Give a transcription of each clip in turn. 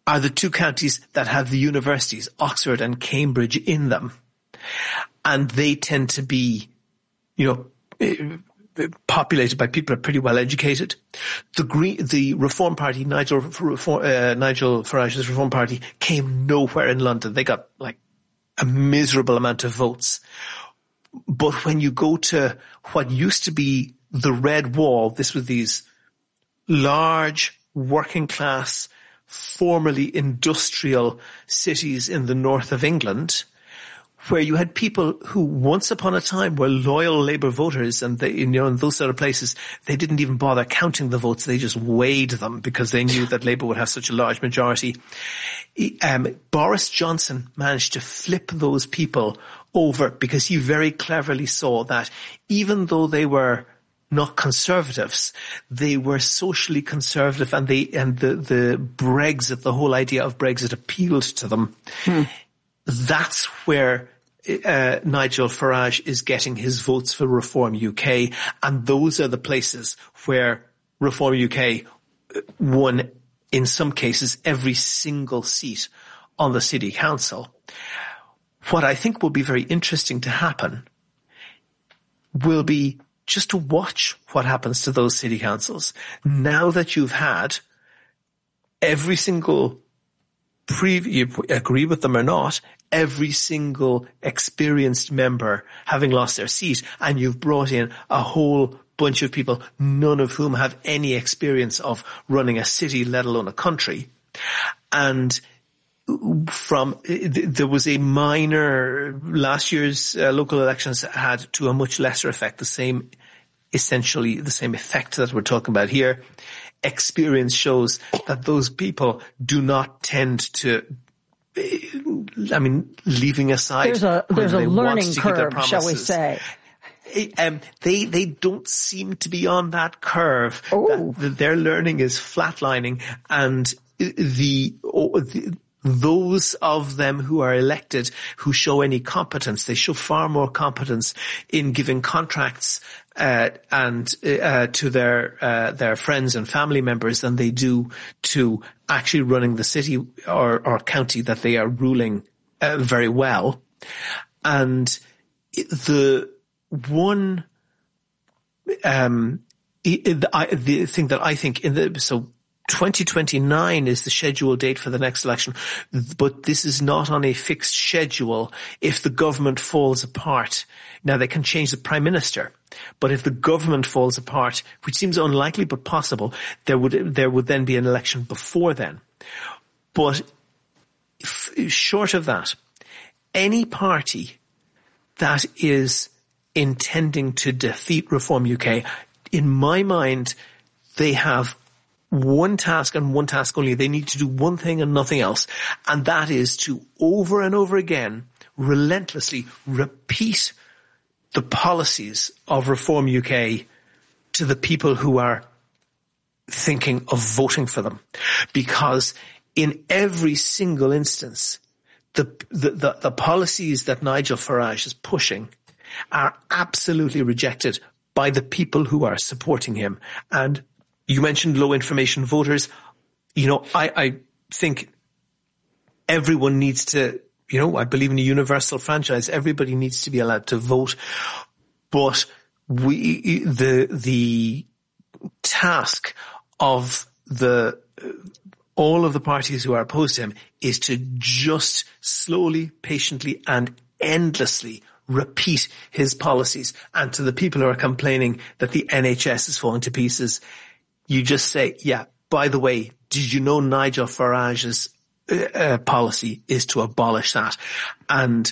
are the two counties that have the universities, Oxford and Cambridge, in them. And they tend to be, populated by people who are pretty well educated. The Reform Party, Nigel Farage's Reform Party, came nowhere in London. They got like a miserable amount of votes. But when you go to what used to be the Red Wall, this was these large working class, formerly industrial cities in the north of England, where you had people who once upon a time were loyal Labour voters, and they, in those sort of places, they didn't even bother counting the votes. They just weighed them because they knew that Labour would have such a large majority. Boris Johnson managed to flip those people over because he very cleverly saw that even though they were not conservatives, they were socially conservative, and the Brexit, the whole idea of Brexit appealed to them. That's where Nigel Farage is getting his votes for Reform UK, and those are the places where Reform UK won, in some cases, every single seat on the city council. What I think will be very interesting to happen will be just to watch what happens to those city councils. Now that you've had every single you agree with them or not, every single experienced member having lost their seat, and you've brought in a whole bunch of people, none of whom have any experience of running a city, let alone a country. And there was a minor, last year's local elections had, to a much lesser effect, essentially the same effect that we're talking about here. Experience shows that those people do not tend to, leaving aside, there's a learning curve, shall we say? They don't seem to be on that curve. Their learning is flatlining, and those of them who are elected who show any competence, they show far more competence in giving contracts to their friends and family members than they do to actually running the city or county that they are ruling very well. And the one the thing that I think 2029 is the scheduled date for the next election, but this is not on a fixed schedule. If the government falls apart, now they can change the prime minister, but if the government falls apart, which seems unlikely but possible, there would then be an election before then. But short of that, any party that is intending to defeat Reform UK, in my mind, they have one task and one task only. They need to do one thing and nothing else. And that is to over and over again, relentlessly repeat the policies of Reform UK to the people who are thinking of voting for them. Because in every single instance, the policies that Nigel Farage is pushing are absolutely rejected by the people who are supporting him. And you mentioned low information voters. I think everyone needs to, I believe in a universal franchise. Everybody needs to be allowed to vote. But the task of all of the parties who are opposed to him is to just slowly, patiently and endlessly repeat his policies. And to the people who are complaining that the NHS is falling to pieces, you just say, yeah, by the way, did you know Nigel Farage's policy is to abolish that? And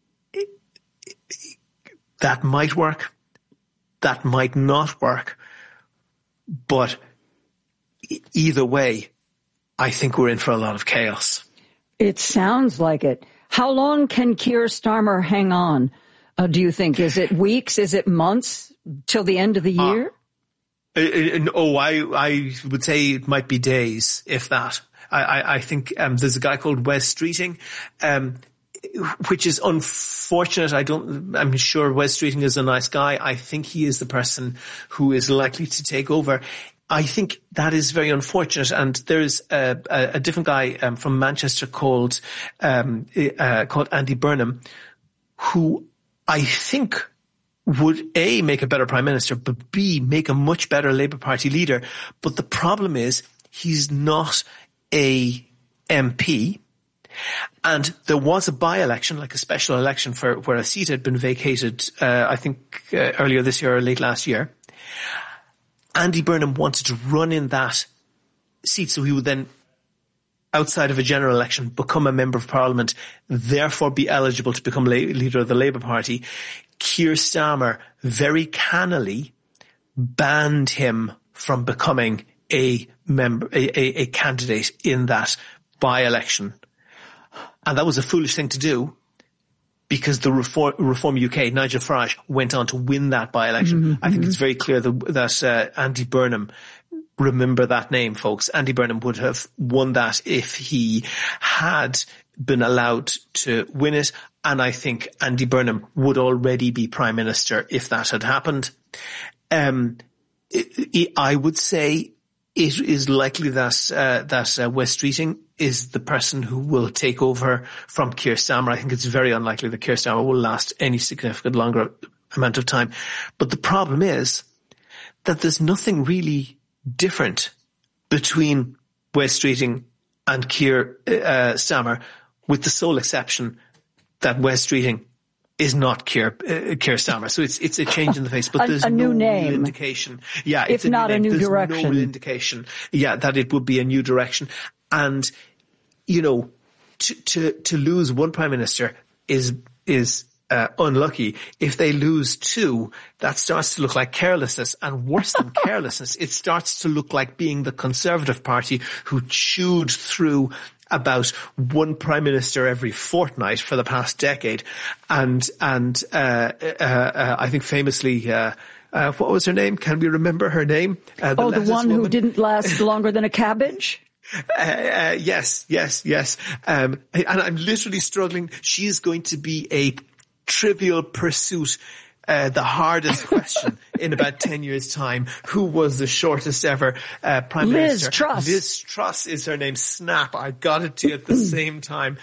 that might work. That might not work. But either way, I think we're in for a lot of chaos. It sounds like it. How long can Keir Starmer hang on, do you think? Is it weeks? Is it months till the end of the year? I would say it might be days, if that. I think there's a guy called Wes Streeting, which is unfortunate. I'm sure Wes Streeting is a nice guy. I think he is the person who is likely to take over. I think that is very unfortunate. And there's a different guy from Manchester called Andy Burnham, who I think would A, make a better prime minister, but B, make a much better Labour Party leader. But the problem is he's not a MP. And there was a by-election, like a special election where a seat had been vacated, I think earlier this year or late last year. Andy Burnham wanted to run in that seat, so he would then, outside of a general election, become a member of parliament, therefore be eligible to become leader of the Labour Party. Keir Starmer very cannily banned him from becoming a candidate in that by-election. And that was a foolish thing to do, because the Reform UK, Nigel Farage, went on to win that by-election. Mm-hmm. I think it's very clear that Andy Burnham, remember that name, folks, Andy Burnham would have won that if he had been allowed to win it. And I think Andy Burnham would already be Prime Minister if that had happened. I would say it is likely that Wes Streeting is the person who will take over from Keir Starmer. I think it's very unlikely that Keir Starmer will last any significant longer amount of time. But the problem is that there's nothing really different between Wes Streeting and Keir Starmer, with the sole exception that Wes Streeting is not Keir Starmer. So it's a change in the face, but there's no real indication. Yeah, if not a new direction. No real indication. Yeah, that it would be a new direction. And, you know, to lose one prime minister is unlucky. If they lose two, that starts to look like carelessness, and worse than carelessness, it starts to look like being the Conservative Party who chewed through about one prime minister every fortnight for the past decade. And I think famously, what was her name? Can we remember her name? The one who didn't last longer than a cabbage? Yes. And I'm literally struggling. She is going to be a Trivial Pursuit, the hardest question in about 10 years' time. Who was the shortest ever Prime Minister? Liz Truss. Liz Truss is her name. Snap. I got it to you at the same time.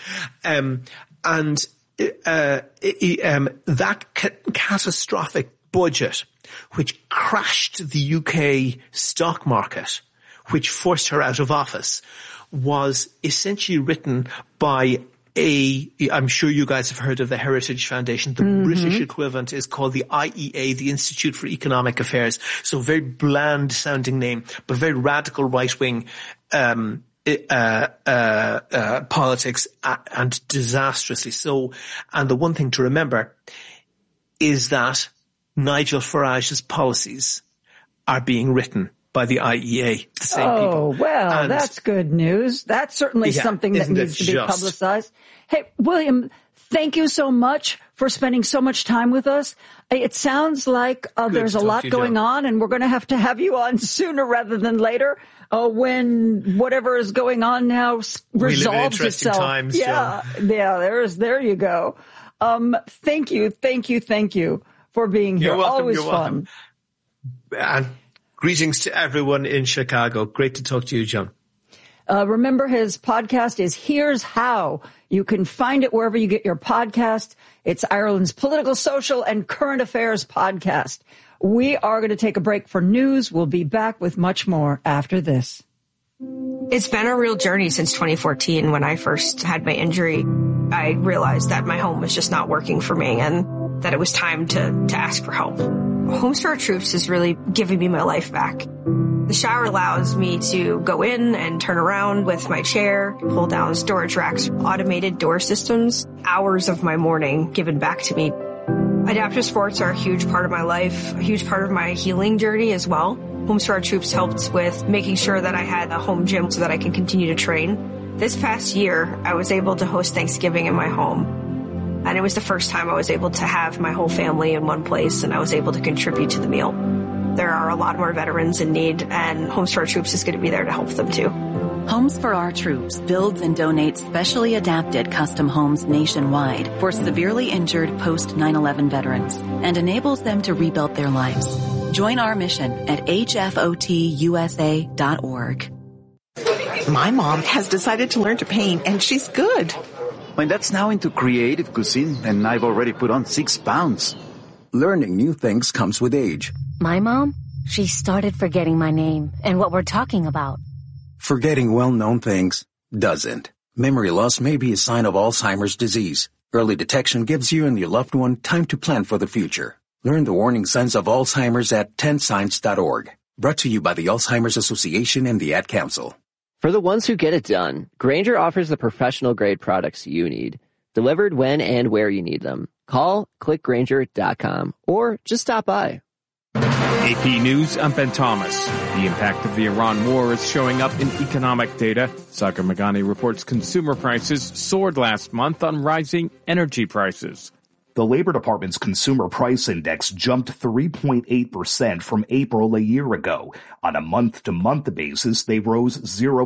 That catastrophic budget, which crashed the UK stock market, which forced her out of office, was essentially written by I'm sure you guys have heard of the Heritage Foundation. The British equivalent is called the IEA, the Institute for Economic Affairs. So very bland sounding name, but very radical right-wing politics, and disastrously so. And the one thing to remember is that Nigel Farage's policies are being written by the IEA, the same people. Oh, well, that's good news. That's certainly something that needs to be publicized. Hey, William, thank you so much for spending so much time with us. It sounds like there's a lot going on, and we're going to have you on sooner rather than later, when whatever is going on now resolves itself. Times, there you go. Thank you for being here. You're welcome. Always You're fun. And greetings to everyone in Chicago. Great to talk to you, John. Remember, his podcast is Here's How. You can find it wherever you get your podcast. It's Ireland's political, social, and current affairs podcast. We are going to take a break for news. We'll be back with much more after this. It's been a real journey since 2014. When I first had my injury, I realized that my home was just not working for me and that it was time to ask for help. Homes for Our Troops is really giving me my life back. The shower allows me to go in and turn around with my chair, pull down storage racks, automated door systems, hours of my morning given back to me. Adaptive sports are a huge part of my life, a huge part of my healing journey as well. Homes for Our Troops helped with making sure that I had a home gym so that I can continue to train. This past year, I was able to host Thanksgiving in my home. And it was the first time I was able to have my whole family in one place, and I was able to contribute to the meal. There are a lot more veterans in need, and Homes for Our Troops is going to be there to help them too. Homes for Our Troops builds and donates specially adapted custom homes nationwide for severely injured post 9/11 veterans and enables them to rebuild their lives. Join our mission at hfotusa.org. My mom has decided to learn to paint, and she's good. My dad's now into creative cuisine, and I've already put on 6 pounds. Learning new things comes with age. My mom, she started forgetting my name and what we're talking about. Forgetting well-known things doesn't. Memory loss may be a sign of Alzheimer's disease. Early detection gives you and your loved one time to plan for the future. Learn the warning signs of Alzheimer's at 10signs.org. Brought to you by the Alzheimer's Association and the Ad Council. For the ones who get it done, Grainger offers the professional-grade products you need, delivered when and where you need them. Call, clickgrainger.com, or just stop by. AP News, I'm Ben Thomas. The impact of the Iran war is showing up in economic data. Sagar Meghani reports consumer prices soared last month on rising energy prices. The Labor Department's Consumer Price Index jumped 3.8% from April a year ago. On a month-to-month basis, they rose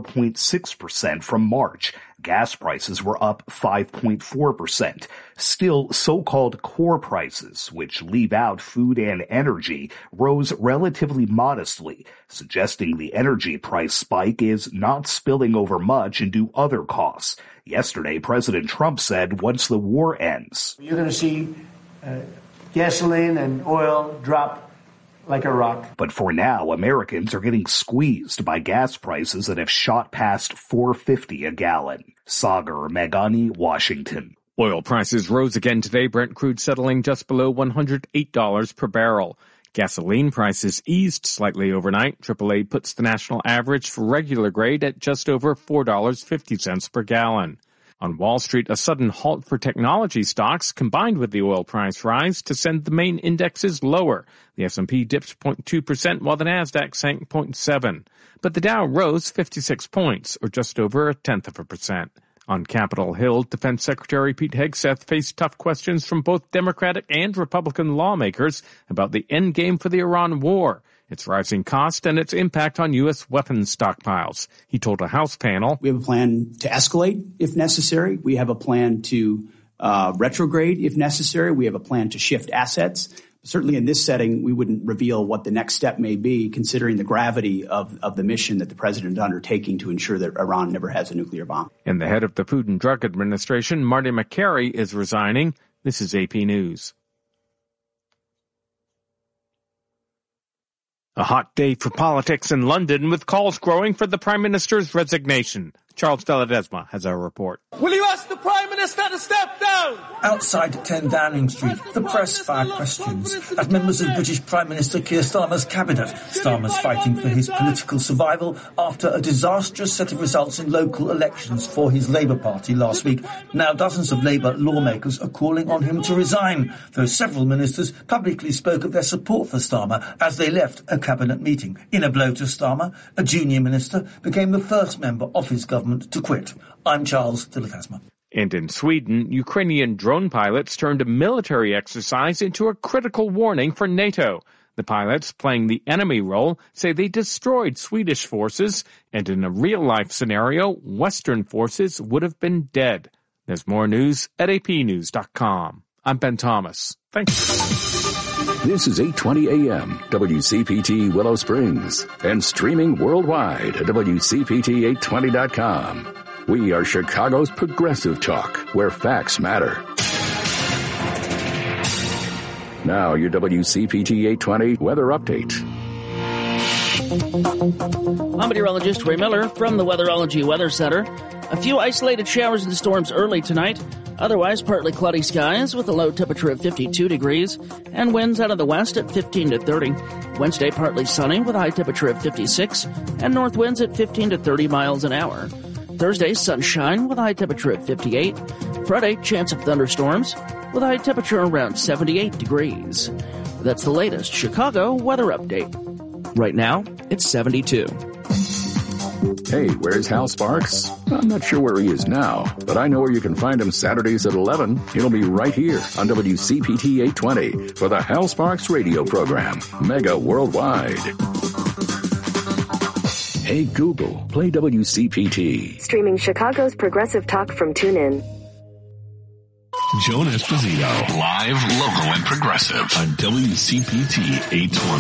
0.6% from March. Gas prices were up 5.4%. Still, so-called core prices, which leave out food and energy, rose relatively modestly, suggesting the energy price spike is not spilling over much into other costs. Yesterday, President Trump said once the war ends, you're going to see gasoline and oil drop like a rock. But for now, Americans are getting squeezed by gas prices that have shot past $4.50 a gallon. Sagar Meghani, Washington. Oil prices rose again today, Brent crude settling just below $108 per barrel. Gasoline prices eased slightly overnight. AAA puts the national average for regular grade at just over $4.50 per gallon. On Wall Street, a sudden halt for technology stocks combined with the oil price rise to send the main indexes lower. The S&P dipped 0.2% while the Nasdaq sank 0.7%. But the Dow rose 56 points, or just over 0.1%. On Capitol Hill, Defense Secretary Pete Hegseth faced tough questions from both Democratic and Republican lawmakers about the endgame for the Iran war, its rising cost, and its impact on U.S. weapons stockpiles. He told a House panel, we have a plan to escalate if necessary. We have a plan to retrograde if necessary. We have a plan to shift assets. Certainly in this setting, we wouldn't reveal what the next step may be, considering the gravity of the mission that the president is undertaking to ensure that Iran never has a nuclear bomb. And the head of the Food and Drug Administration, Marty Makary, is resigning. This is AP News. A hot day for politics in London, with calls growing for the Prime Minister's resignation. Charles Deladesma has our report. Will you ask the Prime Minister to step down? Outside 10 Downing Street, the press fire questions as members of British Prime Minister Keir Starmer's cabinet. Starmer's fighting for his political survival after a disastrous set of results in local elections for his Labour Party last week. Now dozens of Labour lawmakers are calling on him to resign, though several ministers publicly spoke of their support for Starmer as they left a cabinet meeting. In a blow to Starmer, a junior minister became the first member of his government to quit. I'm Charles Deladesma. And in Sweden, Ukrainian drone pilots turned a military exercise into a critical warning for NATO. The pilots, playing the enemy role, say they destroyed Swedish forces, and in a real-life scenario, Western forces would have been dead. There's more news at apnews.com. I'm Ben Thomas. Thanks. This is 8:20 a.m. WCPT Willow Springs and streaming worldwide at WCPT820.com. We are Chicago's progressive talk, where facts matter. Now your WCPT 820 weather update. I'm meteorologist Ray Miller from the Weatherology Weather Center. A few isolated showers and storms early tonight. Otherwise, partly cloudy skies with a low temperature of 52 degrees and winds out of the west at 15 to 30. Wednesday, partly sunny with a high temperature of 56 and north winds at 15 to 30 miles an hour. Thursday, sunshine with a high temperature of 58. Friday, chance of thunderstorms with a high temperature around 78 degrees. That's the latest Chicago weather update. Right now, it's 72. Hey, where's Hal Sparks? I'm not sure where he is now, but I know where you can find him Saturdays at 11. He'll be right here on WCPT 820 for the Hal Sparks radio program, Mega Worldwide. Hey, Google, play WCPT. Streaming Chicago's progressive talk from TuneIn. Joan Esposito, live, local, and progressive on WCPT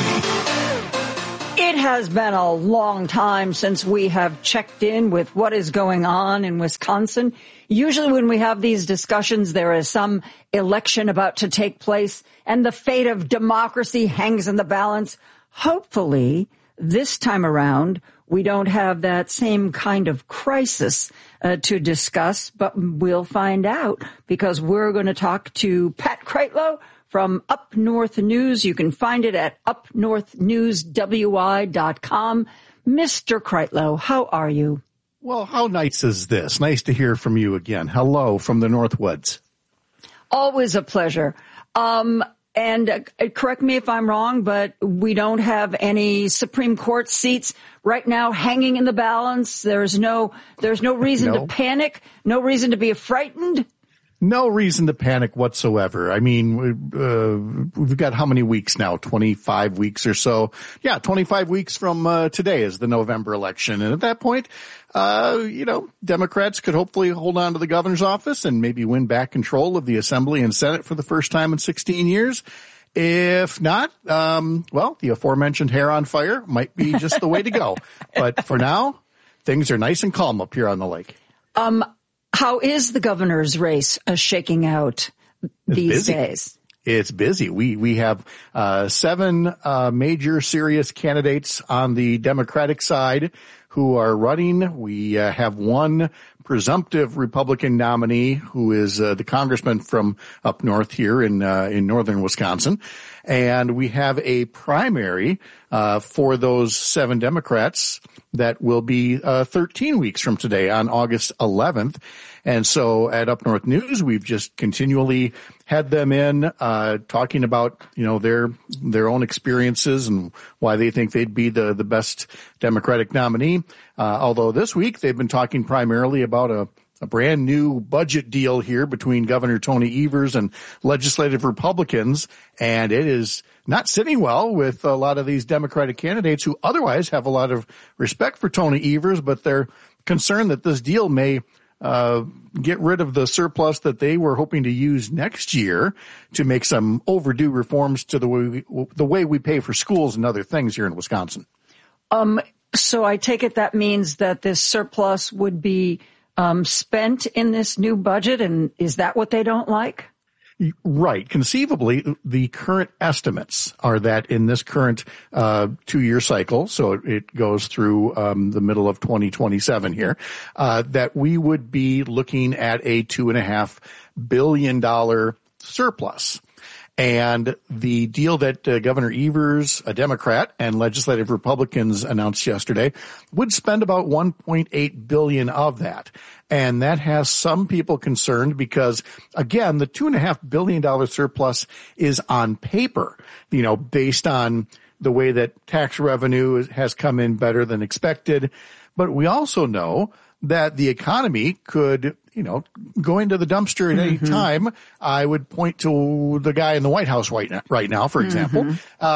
820. It has been a long time since we have checked in with what is going on in Wisconsin. Usually when we have these discussions, there is some election about to take place, and the fate of democracy hangs in the balance. Hopefully, this time around, we don't have that same kind of crisis to discuss, but we'll find out because we're going to talk to Pat Kreitlow from Up North News. You can find it at upnorthnewswi.com. Mr. Kreitlow, how are you? Well, how nice is this? Nice to hear from you again. Hello from the Northwoods. Always a pleasure. And correct me if I'm wrong, but we don't have any Supreme Court seats right now hanging in the balance. There's no reason to panic, no reason to be frightened. No reason to panic whatsoever. I mean, we've got how many weeks now? 25 weeks or so. Yeah, 25 weeks from today is the November election. And at that point, Democrats could hopefully hold on to the governor's office and maybe win back control of the Assembly and Senate for the first time in 16 years. If not, the aforementioned hair on fire might be just the way to go. But for now, things are nice and calm up here on the lake. How is the governor's race shaking out these days? It's busy. We have 7 major serious candidates on the Democratic side who are running. We have one presumptive Republican nominee who is the congressman from up north here in northern Wisconsin. And we have a primary for those 7 Democrats that will be 13 weeks from today on August 11th. And so at Up North News, we've just continually had them in talking about, their own experiences and why they think they'd be the best Democratic nominee. Although this week they've been talking primarily about a brand new budget deal here between Governor Tony Evers and legislative Republicans. And it is not sitting well with a lot of these Democratic candidates who otherwise have a lot of respect for Tony Evers, but they're concerned that this deal may get rid of the surplus that they were hoping to use next year to make some overdue reforms to the way we pay for schools and other things here in Wisconsin. So I take it that means that this surplus would be spent in this new budget, and is that what they don't like? Right. Conceivably, the current estimates are that in this current 2-year cycle, so it goes through the middle of 2027 here, that we would be looking at a $2.5 billion surplus. And the deal that Governor Evers, a Democrat, and legislative Republicans announced yesterday would spend about $1.8 billion of that. And that has some people concerned because, again, the $2.5 billion surplus is on paper, based on the way that tax revenue has come in better than expected. But we also know that the economy could, go into the dumpster at any time. I would point to the guy in the White House right now, for example,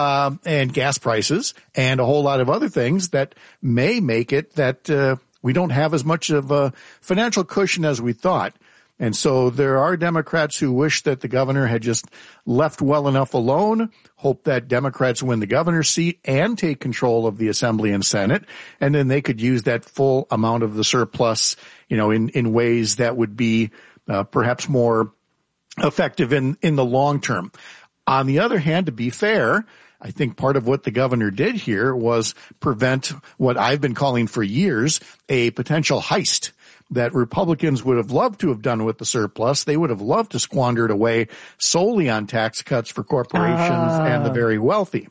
and gas prices and a whole lot of other things that may make it that we don't have as much of a financial cushion as we thought. And so there are Democrats who wish that the governor had just left well enough alone, hope that Democrats win the governor's seat and take control of the Assembly and Senate, and then they could use that full amount of the surplus, in ways that would be perhaps more effective in the long term. On the other hand, to be fair, I think part of what the governor did here was prevent what I've been calling for years a potential heist that Republicans would have loved to have done with the surplus. They would have loved to squander it away solely on tax cuts for corporations and the very wealthy.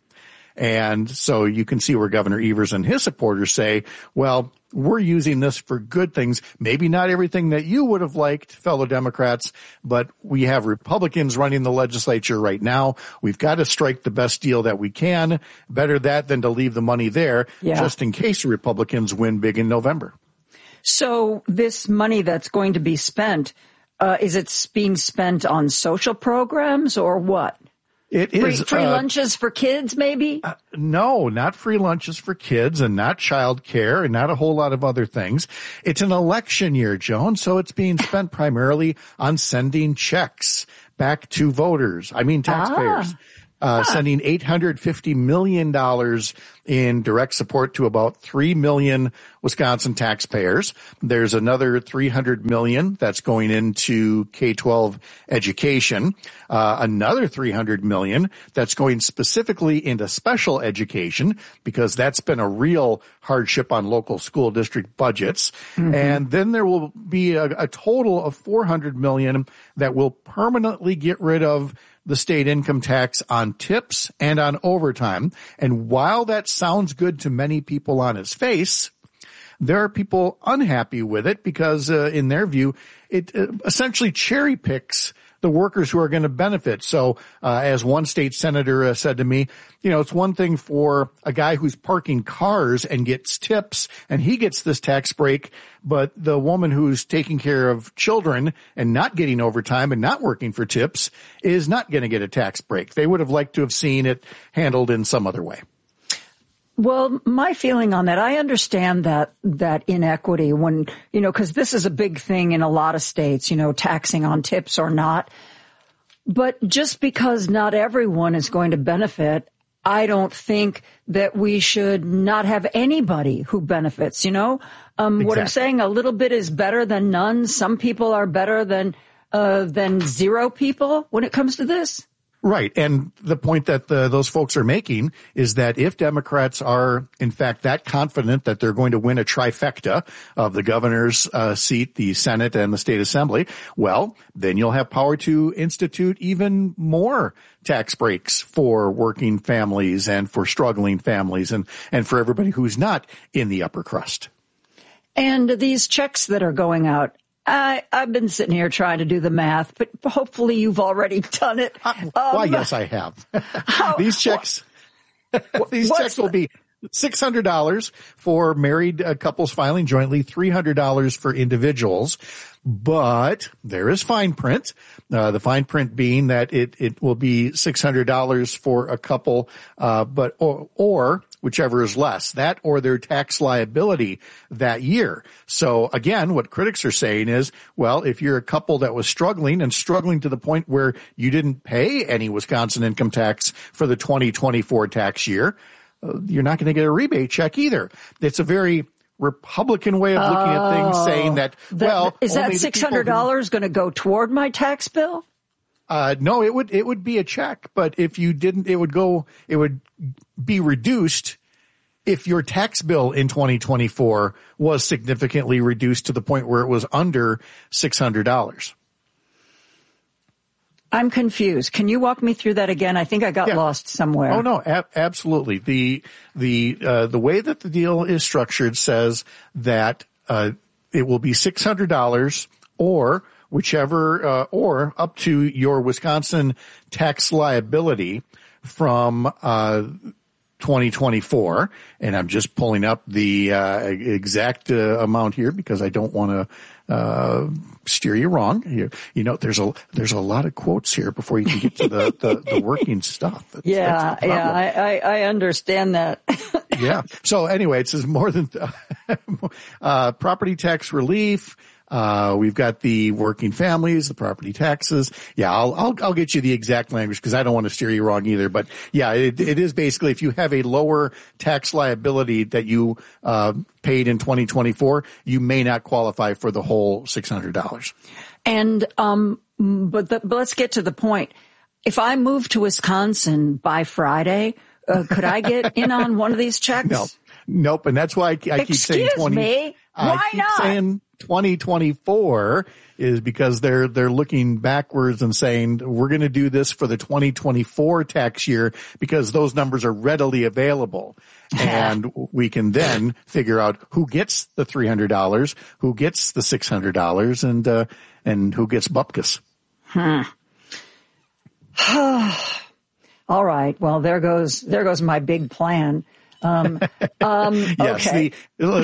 And so you can see where Governor Evers and his supporters say, well, we're using this for good things. Maybe not everything that you would have liked, fellow Democrats, but we have Republicans running the legislature right now. We've got to strike the best deal that we can. Better that than to leave the money there just in case the Republicans win big in November. So this money that's going to be spent, is it being spent on social programs or what? It is free lunches for kids, maybe? No, not free lunches for kids and not child care and not a whole lot of other things. It's an election year, Joan, so it's being spent primarily on sending checks back to voters. I mean, taxpayers. Sending $850 million in direct support to about 3 million Wisconsin taxpayers. There's another $300 million that's going into K-12 education. Another $300 million that's going specifically into special education because that's been a real hardship on local school district budgets. Mm-hmm. And then there will be a total of $400 million that will permanently get rid of the state income tax on tips and on overtime. And while that sounds good to many people on its face, there are people unhappy with it because, in their view, it essentially cherry picks the workers who are going to benefit. So, as one state senator said to me, it's one thing for a guy who's parking cars and gets tips and he gets this tax break, but the woman who's taking care of children and not getting overtime and not working for tips is not going to get a tax break. They would have liked to have seen it handled in some other way. Well, my feeling on that, I understand that inequity when, because this is a big thing in a lot of states, taxing on tips or not. But just because not everyone is going to benefit, I don't think that we should not have anybody who benefits, Exactly. What I'm saying, a little bit is better than none. Some people are better than zero people when it comes to this. Right. And the point that those folks are making is that if Democrats are, in fact, that confident that they're going to win a trifecta of the governor's seat, the Senate, and the state assembly, well, then you'll have power to institute even more tax breaks for working families and for struggling families and for everybody who's not in the upper crust. And these checks that are going out, I've been sitting here trying to do the math, but hopefully you've already done it. Why, yes, I have. These checks will be $600 for married couples filing jointly, $300 for individuals. But there is fine print. The fine print being that it will be $600 for a couple, but or whichever is less, that or their tax liability that year. So again, what critics are saying is, well, if you're a couple that was struggling to the point where you didn't pay any Wisconsin income tax for the 2024 tax year, you're not going to get a rebate check either. It's a very Republican way of looking at things, saying that, well, is that $600 going to go toward my tax bill? No, it would be a check, but if you didn't, it would be reduced if your tax bill in 2024 was significantly reduced to the point where it was under $600. I'm confused. Can you walk me through that again? I think I got lost somewhere. Oh no, absolutely. The way that the deal is structured says that it will be $600 or whichever, or up to your Wisconsin tax liability from 2024. And I'm just pulling up the exact amount here because I don't want to steer you wrong. There's a lot of quotes here before you can get to the working stuff. I understand that. Yeah. So anyway, it says more than property tax relief. We've got the working families, the property taxes. Yeah, I'll get you the exact language because I don't want to steer you wrong either. But yeah, it is basically if you have a lower tax liability that you paid in 2024, you may not qualify for the whole $600. And but let's get to the point. If I move to Wisconsin by Friday, could I get in on one of these checks? Nope. And that's why I keep saying 20. Me? Why not? Saying 2024 is because they're looking backwards and saying we're going to do this for the 2024 tax year because those numbers are readily available. And we can then figure out who gets the $300, who gets the $600, and who gets bupkis. All right. Well, there goes my big plan. Yes, okay.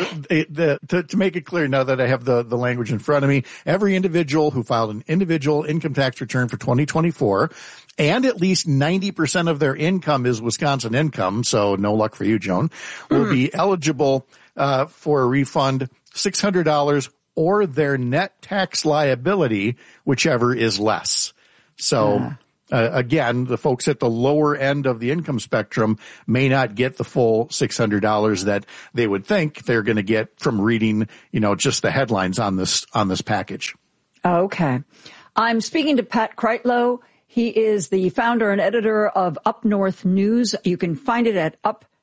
To make it clear now that I have the language in front of me, every individual who filed an individual income tax return for 2024 and at least 90% of their income is Wisconsin income, so no luck for you, Joan, will be eligible for a refund, $600 or their net tax liability, whichever is less. So again, the folks at the lower end of the income spectrum may not get the full $600 that they would think they're going to get from reading, just the headlines on this package. Okay. I'm speaking to Pat Kreitlow. He is the founder and editor of Up North News. You can find it at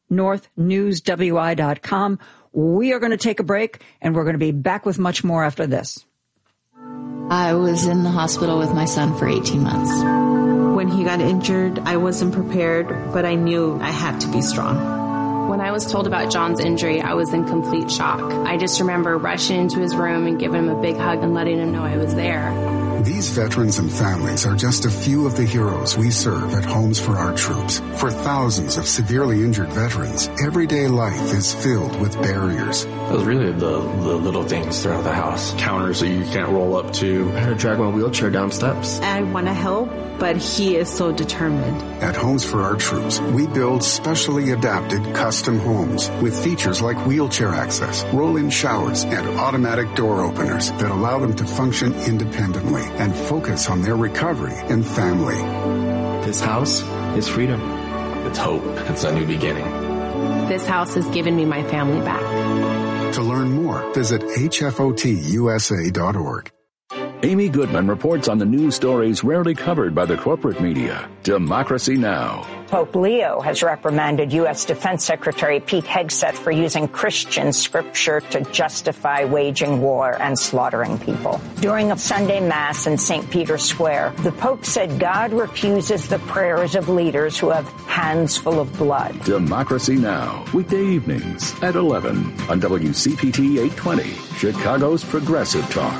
upnorthnewswi.com. We are going to take a break, and we're going to be back with much more after this. I was in the hospital with my son for 18 months. When he got injured, I wasn't prepared, but I knew I had to be strong. When I was told about John's injury, I was in complete shock. I just remember rushing into his room and giving him a big hug and letting him know I was there. These veterans and families are just a few of the heroes we serve at Homes for Our Troops. For thousands of severely injured veterans, everyday life is filled with barriers. It was really the little things throughout the house. Counters that you can't roll up to. I had to drag my wheelchair down steps. I want to help, but he is so determined. At Homes for Our Troops, we build specially adapted custom homes with features like wheelchair access, roll-in showers, and automatic door openers that allow them to function independently and focus on their recovery and family. This house is freedom. It's hope. It's a new beginning. This house has given me my family back. To learn more, visit hfotusa.org. Amy Goodman reports on the news stories rarely covered by the corporate media. Democracy Now! Pope Leo has reprimanded U.S. Defense Secretary Pete Hegseth for using Christian scripture to justify waging war and slaughtering people. During a Sunday Mass in St. Peter's Square, the Pope said God refuses the prayers of leaders who have hands full of blood. Democracy Now! Weekday evenings at 11 on WCPT 820, Chicago's Progressive Talk.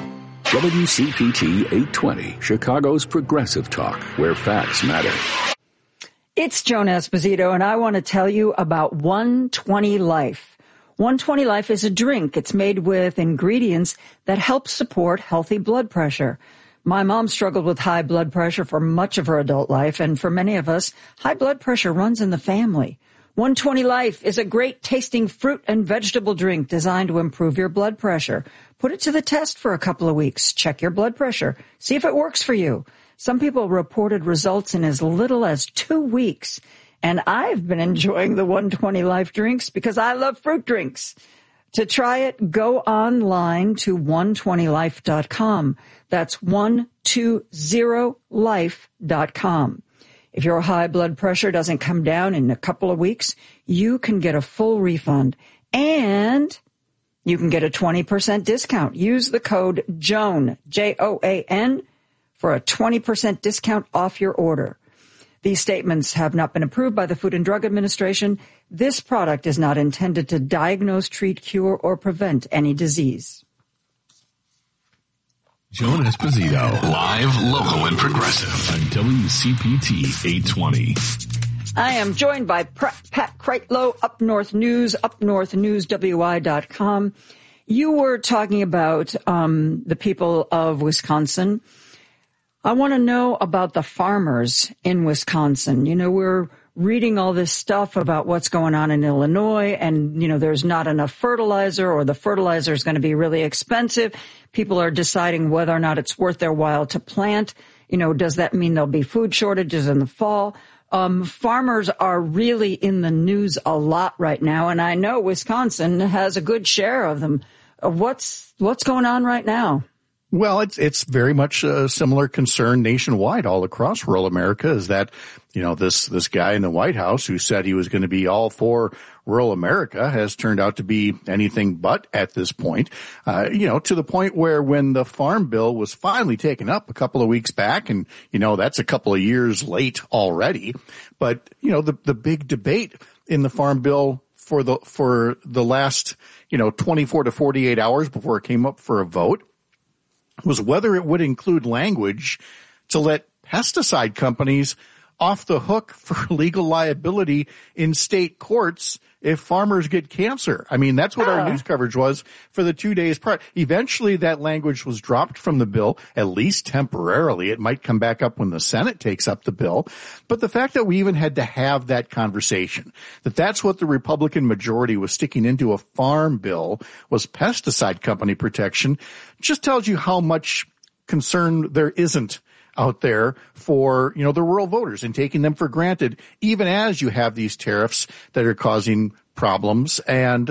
WCPT 820, Chicago's Progressive Talk, where facts matter. It's Joan Esposito, and I want to tell you about 120 Life. 120 Life is a drink. It's made with ingredients that help support healthy blood pressure. My mom struggled with high blood pressure for much of her adult life, and for many of us, high blood pressure runs in the family. 120 Life is a great tasting fruit and vegetable drink designed to improve your blood pressure. Put it to the test for a couple of weeks. Check your blood pressure. See if it works for you. Some people reported results in as little as 2 weeks. And I've been enjoying the 120 Life drinks because I love fruit drinks. To try it, go online to 120life.com. That's 120life.com. If your high blood pressure doesn't come down in a couple of weeks, you can get a full refund. And you can get a 20% discount. Use the code JOAN, Joan, for a 20% discount off your order. These statements have not been approved by the Food and Drug Administration. This product is not intended to diagnose, treat, cure, or prevent any disease. Joan Esposito, live, local, and progressive on WCPT 820. I am joined by Pat Kreitlow, Up North News, upnorthnewswi.com. You were talking about the people of Wisconsin. I want to know about the farmers in Wisconsin. You know, we're reading all this stuff about what's going on in Illinois, and, you know, there's not enough fertilizer, or the fertilizer is going to be really expensive. People are deciding whether or not it's worth their while to plant. You know, does that mean there'll be food shortages in the fall? Farmers are really in the news a lot right now, and I know Wisconsin has a good share of them. What's going on right now? Well, it's very much a similar concern nationwide all across rural America, is that, you know, this guy in the White House who said he was going to be all for rural America has turned out to be anything but at this point. You know, to the point where when the Farm Bill was finally taken up a couple of weeks back, and, you know, that's a couple of years late already. But, you know, the big debate in the Farm Bill for the last, you know, 24 to 48 hours before it came up for a vote was whether it would include language to let pesticide companies off the hook for legal liability in state courts if farmers get cancer. I mean, that's what our news coverage was for the 2 days prior. Eventually, that language was dropped from the bill, at least temporarily. It might come back up when the Senate takes up the bill. But the fact that we even had to have that conversation, that's what the Republican majority was sticking into a farm bill, was pesticide company protection, just tells you how much concern there isn't out there for, the rural voters and taking them for granted, even as you have these tariffs that are causing problems and,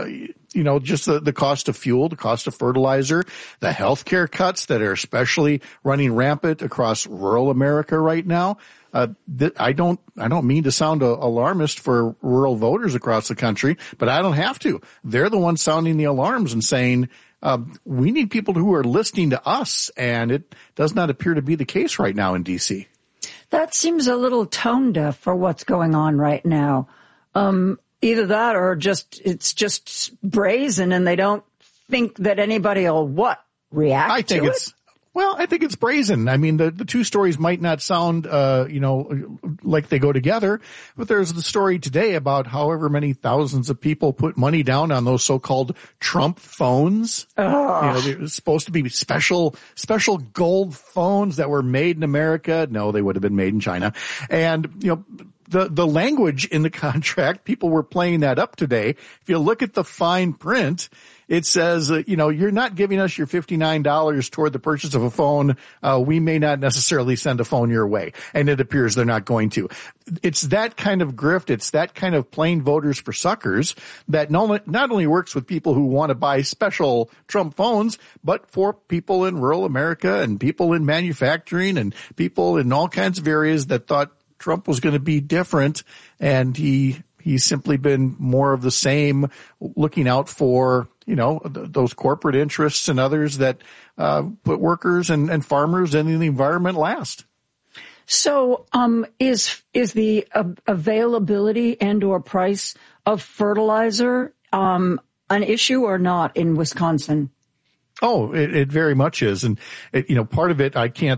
just the cost of fuel, the cost of fertilizer, the healthcare cuts that are especially running rampant across rural America right now. I don't mean to sound alarmist for rural voters across the country, but I don't have to. They're the ones sounding the alarms and saying, we need people who are listening to us, and it does not appear to be the case right now in D.C. That seems a little tone deaf for what's going on right now. Either that or it's just brazen, and they don't think that anybody will react to it? I think it's brazen. I mean, the two stories might not sound, like they go together, but there's the story today about however many thousands of people put money down on those so-called Trump phones. They're supposed to be special gold phones that were made in America. No, they would have been made in China. And, the language in the contract, people were playing that up today. If you look at the fine print, it says, you're not giving us your $59 toward the purchase of a phone. We may not necessarily send a phone your way. And it appears they're not going to. It's that kind of grift. It's that kind of playing voters for suckers that not only works with people who want to buy special Trump phones, but for people in rural America and people in manufacturing and people in all kinds of areas that thought Trump was going to be different, and he's simply been more of the same, looking out for, those corporate interests and others that put workers and farmers and the environment last. So is the availability and or price of fertilizer an issue or not in Wisconsin? Oh, it very much is. And, part of it, I can't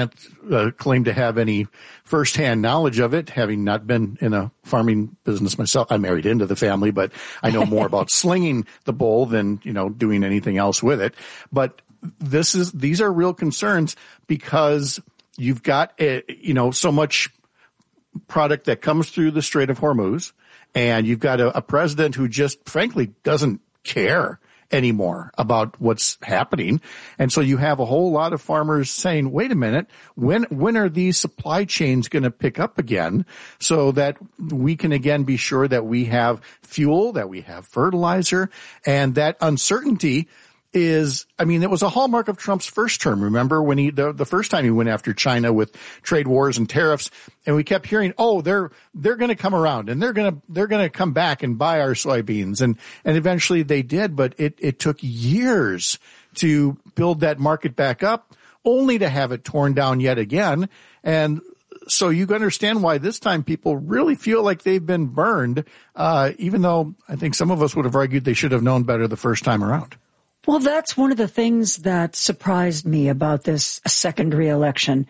claim to have any firsthand knowledge of it, having not been in a farming business myself. I married into the family, but I know more about slinging the bull than, doing anything else with it. But these are real concerns because you've got, so much product that comes through the Strait of Hormuz, and you've got a president who just frankly doesn't care anymore about what's happening. And so you have a whole lot of farmers saying, wait a minute, when are these supply chains going to pick up again so that we can again be sure that we have fuel, that we have fertilizer, and that uncertainty is, it was a hallmark of Trump's first term. Remember when the first time he went after China with trade wars and tariffs, and we kept hearing, they're going to come around and they're going to come back and buy our soybeans. And eventually they did, but it took years to build that market back up, only to have it torn down yet again. And so you can understand why this time people really feel like they've been burned, even though I think some of us would have argued they should have known better the first time around. Well, that's one of the things that surprised me about this second re-election,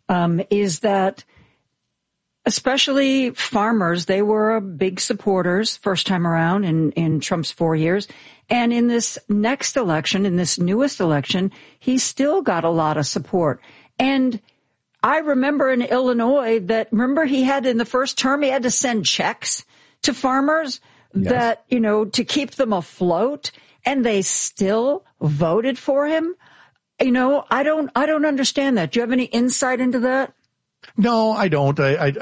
is that especially farmers, they were big supporters first time around in Trump's 4 years. And in this next election, in this newest election, he still got a lot of support. And I remember in Illinois he had in the first term, he had to send checks to farmers that, to keep them afloat. And they still voted for him. I don't understand that. Do you have any insight into that? No, I don't.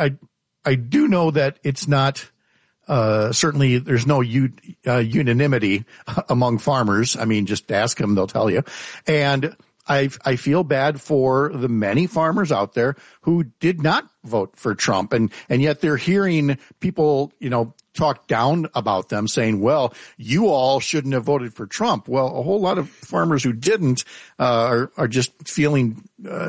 I do know that it's not, certainly there's no unanimity among farmers. Just ask them, they'll tell you. And I feel bad for the many farmers out there who did not vote for Trump. And yet they're hearing people, talk down about them saying, well, you all shouldn't have voted for Trump. Well, a whole lot of farmers who didn't, are just feeling,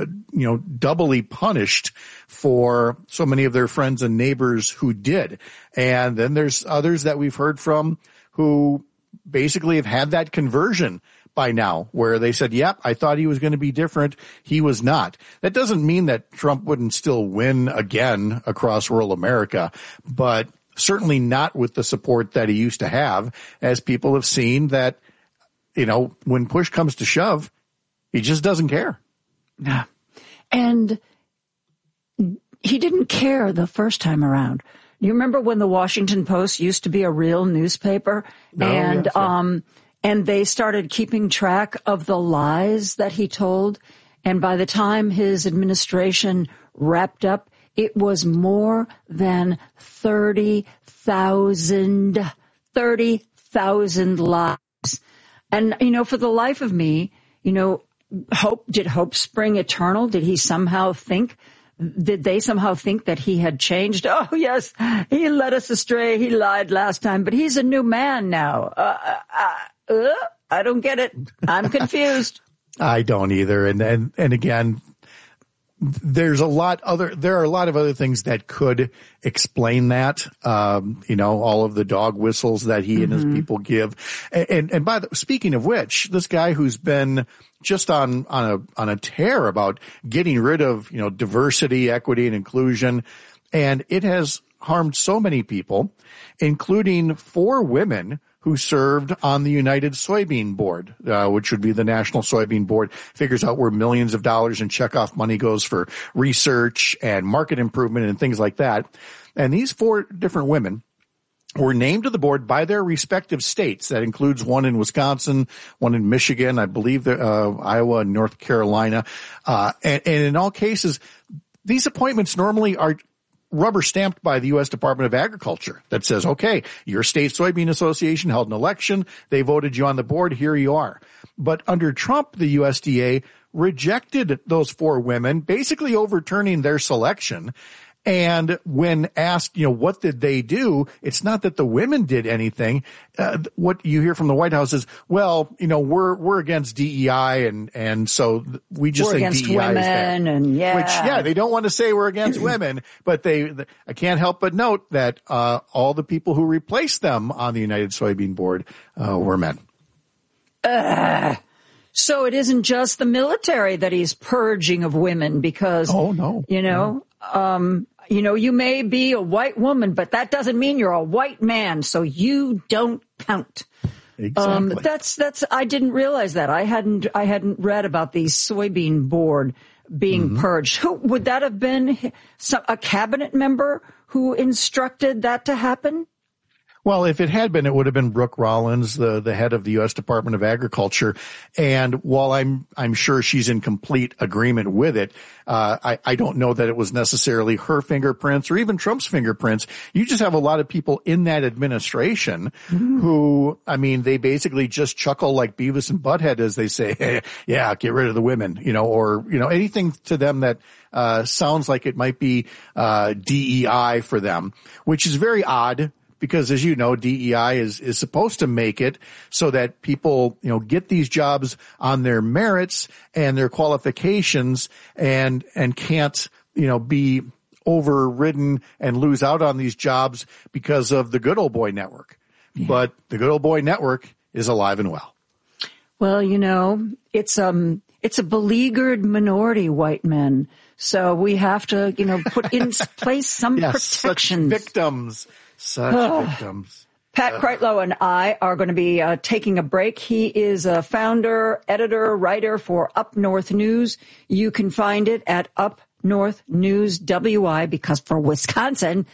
doubly punished for so many of their friends and neighbors who did. And then there's others that we've heard from who basically have had that conversion by now, where they said, yep, I thought he was going to be different. He was not. That doesn't mean that Trump wouldn't still win again across rural America, but certainly not with the support that he used to have, as people have seen that, when push comes to shove, he just doesn't care. Yeah. And he didn't care the first time around. You remember when the Washington Post used to be a real newspaper? And they started keeping track of the lies that he told. And by the time his administration wrapped up, it was more than 30,000 lies. And, for the life of me, did hope spring eternal? Did they somehow think that he had changed? Oh, yes, he led us astray. He lied last time, but he's a new man now. I don't get it. I'm confused. I don't either. And again, there are a lot of other things that could explain that. All of the dog whistles that he and his people give. And speaking of which, this guy who's been just on a tear about getting rid of, diversity, equity, and inclusion, and it has harmed so many people, including 4 women who served on the United Soybean Board, which would be the National Soybean Board, figures out where millions of dollars in checkoff money goes for research and market improvement and things like that. And these 4 different women were named to the board by their respective states. That includes one in Wisconsin, one in Michigan, I believe Iowa and North Carolina. And in all cases, these appointments normally are rubber stamped by the U.S. Department of Agriculture that says, okay, your state soybean association held an election. They voted you on the board. Here you are. But under Trump, the USDA rejected those 4 women, basically overturning their selection. And when asked, what did they do? It's not that the women did anything. What you hear from the White House is, well, we're against DEI, and so we just think DEI is bad. Which, they don't want to say we're against women, but I can't help but note that all the people who replaced them on the United Soybean Board were men. So it isn't just the military that he's purging of women because, you may be a white woman, but that doesn't mean you're a white man, so you don't count. Exactly. I didn't realize that. I hadn't read about the soybean board being purged. Who would that have been? A cabinet member who instructed that to happen? Well, if it had been, it would have been Brooke Rollins, the head of the U.S. Department of Agriculture. And while I'm sure she's in complete agreement with it, I don't know that it was necessarily her fingerprints or even Trump's fingerprints. You just have a lot of people in that administration who, they basically just chuckle like Beavis and Butthead as they say, hey, yeah, get rid of the women, or anything to them that sounds like it might be DEI for them, which is very odd. Because as you know, DEI is supposed to make it so that people, get these jobs on their merits and their qualifications and can't, be overridden and lose out on these jobs because of the good old boy network. Yeah. But the good old boy network is alive and well. Well, it's a beleaguered minority, white men. So we have to, put in place some protections. Such victims. Pat Kreitlow and I are going to be taking a break. He is a founder, editor, writer for Up North News. You can find it at Up North News WI, because for Wisconsin,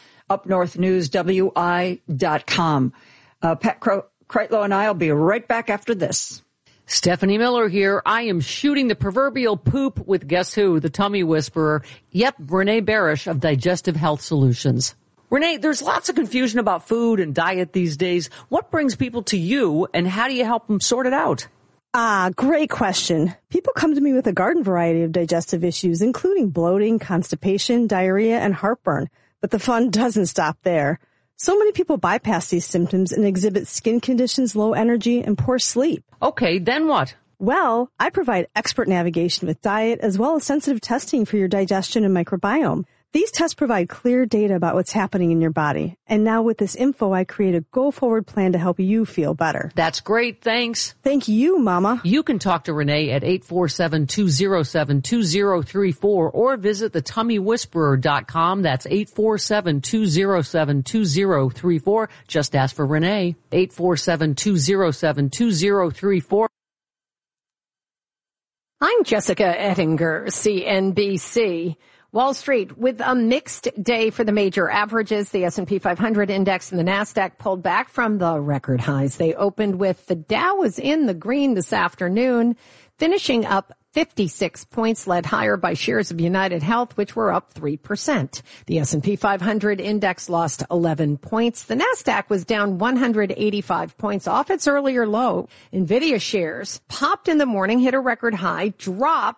upnorthnewswi.com. Pat Kreitlow and I will be right back after this. Stephanie Miller here. I am shooting the proverbial poop with guess who? The tummy whisperer. Yep, Renee Barish of Digestive Health Solutions. Renee, there's lots of confusion about food and diet these days. What brings people to you, and how do you help them sort it out? Great question. People come to me with a garden variety of digestive issues, including bloating, constipation, diarrhea, and heartburn. But the fun doesn't stop there. So many people bypass these symptoms and exhibit skin conditions, low energy, and poor sleep. Okay, then what? Well, I provide expert navigation with diet as well as sensitive testing for your digestion and microbiome. These tests provide clear data about what's happening in your body. And now with this info, I create a go-forward plan to help you feel better. That's great. Thanks. Thank you, Mama. You can talk to Renee at 847-207-2034 or visit thetummywhisperer.com. That's 847-207-2034. Just ask for Renee. 847-207-2034. I'm Jessica Ettinger, CNBC. Wall Street with a mixed day for the major averages. The S&P 500 index and the NASDAQ pulled back from the record highs. They opened with the Dow was in the green this afternoon, finishing up 56 points, led higher by shares of United Health, which were up 3%. The S&P 500 index lost 11 points. The NASDAQ was down 185 points off its earlier low. NVIDIA shares popped in the morning, hit a record high, dropped